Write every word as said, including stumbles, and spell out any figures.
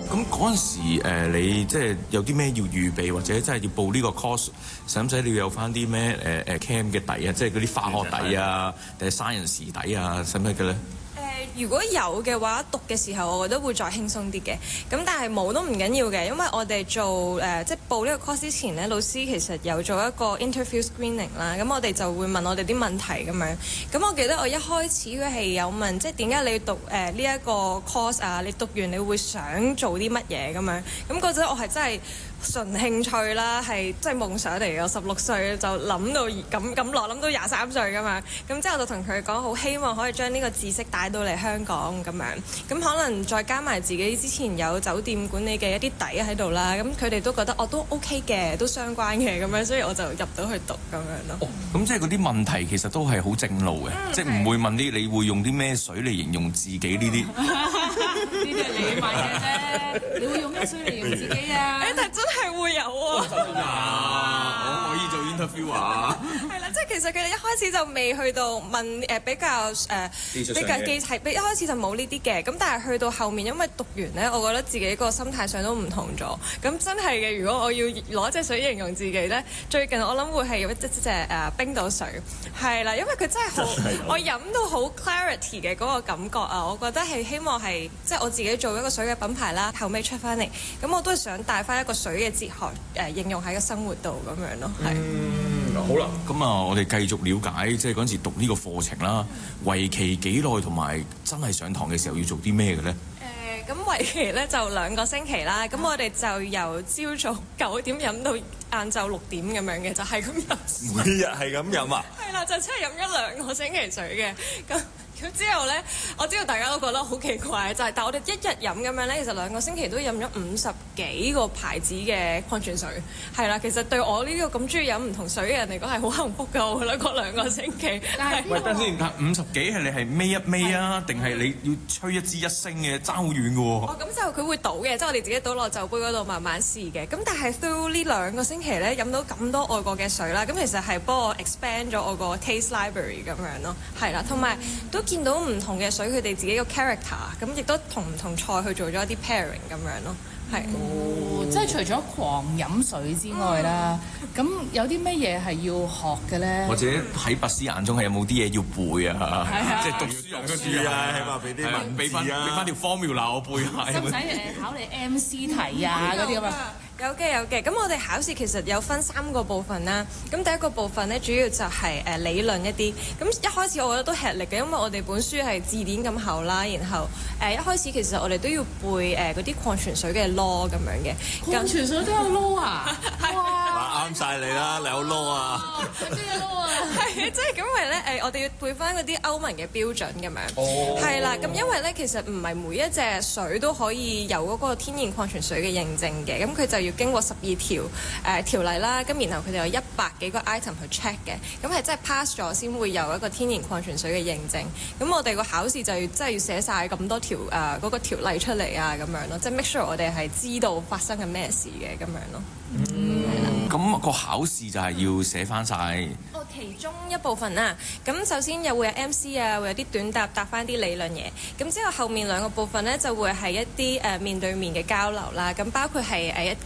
咁嗰陣時、呃、你即係有啲咩要預備，或者真係要報呢個 course， 使唔使你要有翻啲咩誒誒 cam 嘅底啊？即係嗰啲化學底啊，定係 science 底啊，使唔使嘅咧？ 如果有嘅話，讀嘅時候我覺得會再輕鬆啲嘅。咁但係冇都唔緊要嘅，因為我哋做誒、呃、即係報呢個 course 之前咧，老師其實有做一個 interview screening 啦。咁我哋就會問我哋啲問題咁樣。咁我記得我一開始佢係有問，即係點解你要讀誒呢一個 course 啊？你讀完你會想做啲乜嘢咁樣？咁嗰陣我係真係純興趣啦，係即係夢想嚟嘅。我十六歲就諗到咁咁落，諗到廿三歲㗎嘛。咁之後就同佢講，好希望可以將呢個知識帶到嚟香港咁樣。咁可能再加埋自己之前有酒店管理嘅一啲底喺度啦。咁佢哋都覺得我都 OK 嘅，都相關嘅咁樣，所以我就入到去讀咁樣咯。 哦，咁即係嗰啲問題其實都係好正路嘅，嗯、即係唔會問啲你會用啲咩水嚟形容自己呢啲。 呢啲係你問嘅啫，你會用咩水嚟形容自己啊？ 誒，但真係會有喎。 真㗎，我可以做 interview 啊。 係啦，即係其實佢哋一開始就未去到問誒、呃、比較誒、呃、比較技係，一開始就冇呢啲嘅。咁但係去到後面，因為讀完咧，我覺得自己個心態上都唔同咗。咁真係嘅，如果我要攞隻水形容自己咧，最近我諗會係有一隻隻誒冰島水。係啦，因為佢真係好，我飲到好 clarity 嘅嗰個感覺啊！我覺得係希望係即係我自己做一個水嘅品牌啦，後尾出翻嚟，咁我都係想帶翻一個水嘅哲學誒、呃，應用喺個生活度咁樣咯。係。 嗯，好啦，咁啊，我哋繼續了解，即係嗰陣時讀呢個課程啦，為期幾耐，同埋真係上堂嘅時候要做啲咩嘅咧？ 誒，咁為期咧就兩個星期啦。咁我哋就由朝早九點飲到晏晝六點咁樣嘅，就係咁飲。 每日係咁飲啊？ 係啦，就真係飲咗兩個星期水嘅。咁咁之後咧，我知道大家都覺得好奇怪，就係、是，但係我哋一日飲咁樣咧，其實兩個星期都飲咗五十幾個牌子嘅礦泉水。係啦，其實對我呢個咁中意飲唔同水嘅人嚟講係好幸福㗎，我覺得嗰兩個星期。但係喂，等先，但五十幾係你係孭一孭啊，定係你要吹一支一升嘅，爭好遠㗎喎。 哦，咁就佢會倒嘅，即係我哋自己倒落酒杯嗰度慢慢試嘅。咁但係 through 呢兩個星期咧，飲到咁多外國嘅水啦，咁其實係幫我 expand 咗我個 taste library 咁樣咯。係啦，同埋都見到唔同嘅水，佢哋自己個 character，咁亦都同唔同菜去做咗一啲 pairing 咁樣咯。係， 哦，即係除咗狂飲水之外啦，咁、嗯、有啲咩嘢係要學嘅咧？ 或者喺拔斯眼中係有冇啲嘢要背啊？即係讀書用嘅書啊， 起碼俾啲文字啊， 俾翻俾翻條 formula 我背下。 使唔使誒考你 M C 題啊嗰啲咁啊？ 有嘅有嘅，咁我哋考試其實有分三個部分啦。咁第一個部分咧，主要就係誒理論一啲。咁一開始我覺得都吃力嘅，因為我哋本書係字典咁厚啦。然後誒一開始其實我哋都要背誒嗰啲礦泉水嘅 law 咁樣嘅。 礦泉水都有 law 啊？ 哇！啱晒你啦，你有 law 啊？ 咩 law 啊？ 係即係因為咧誒，我哋要背翻嗰啲歐盟嘅標準咁樣。哦。係啦，咁因為咧其實唔係每一隻水都可以有嗰個天然礦泉水嘅認證嘅，咁佢就要經過十二條誒、呃、條例啦，咁然後佢哋有一百幾個 item 去 check 嘅，咁係真係 pass 咗先會有一個天然礦泉水嘅認證。咁我哋個考試就要真係要寫晒咁多條誒嗰、呃那個條例出嚟啊，咁樣咯，即係 make sure 我哋係知道發生緊咩事嘅咁樣咯。 嗯，咁、那個考試就係要寫翻晒。 哦，其中一部分啦。咁首先又會有 M C 啊，會有啲短答答翻啲理論嘢。咁之後後面兩個部分咧就會係一啲誒、呃、面對面嘅交流啦。咁包括係誒一